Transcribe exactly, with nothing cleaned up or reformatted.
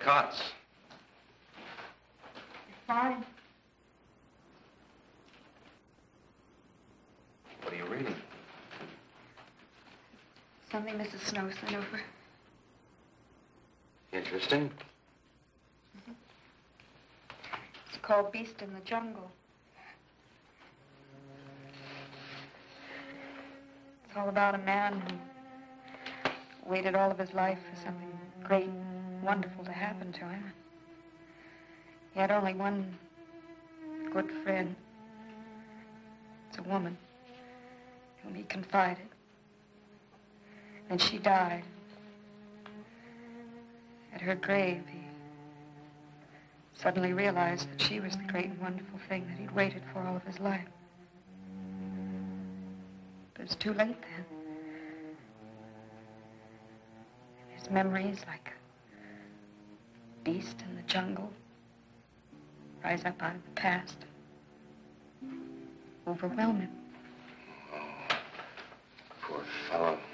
cots. Fine. What are you reading? Something Missus Snow sent over. Interesting. Mm-hmm. It's called Beast in the Jungle. It's all about a man who waited all of his life for something great, wonderful to happen to him. He had only one good friend. It's a woman whom he confided. And she died. At her grave, he suddenly realized that she was the great and wonderful thing that he'd waited for all of his life. But it was too late then. His memories, like a beast in the jungle, rise up out of the past, overwhelm him. Oh, poor fellow.